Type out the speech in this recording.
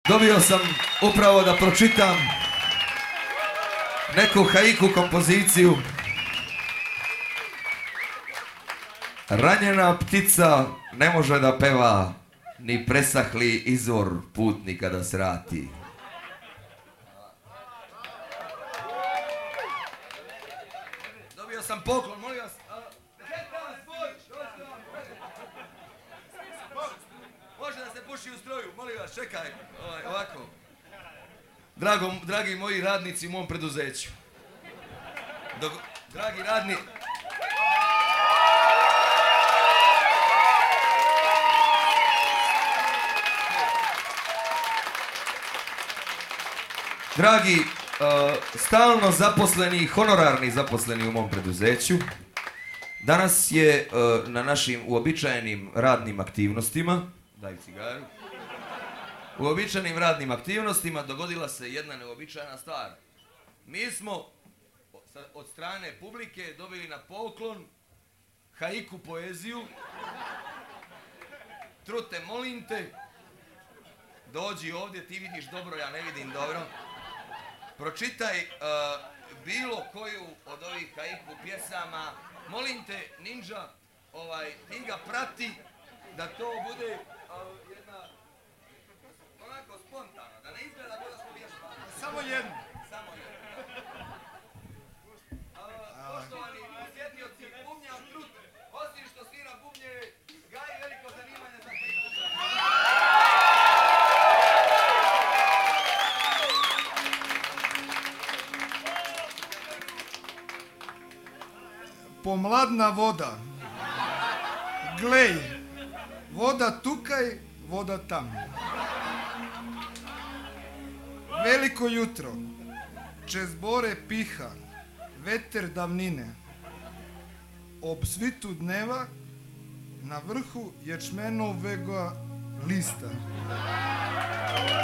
Dobio sam upravo da pročitam neku haiku kompoziciju. Ranjena ptica ne može da peva, ni presahli izvor putnika da srati. Dobio sam poklon, molim vas. Može da se puši u stroju, molim vas, čekaj, ovako. Dragi moji radnici u mom preduzeću. Dragi radni... Dragi, stalno zaposleni, honorarni zaposleni u mom preduzeću, danas je na našim uobičajenim radnim aktivnostima, daj cigaru, uobičajenim radnim aktivnostima dogodila se jedna neobičajna stvar. Mi smo od strane publike dobili na poklon haiku poeziju. Trute, molim te, dođi ovdje, ti vidiš dobro, ja ne vidim dobro. Pročitaj bilo koju od ovih haiku pjesama. Molim te, Ninja, ti ga prati da to bude jedna onako spontano, da ne izgleda da smo vježbali. Samo jedno. Samo jedno. Poštovani posjetioci, bubnjar Trut, osim što svira bubnjeve, gaji veliko zanimanje za haiku. Pomladna voda. Glej, voda tukaj, voda tam. Veliko jutro, čez bore piha, veter davnine. Ob svitu dneva, na vrhu ječmenovega lista.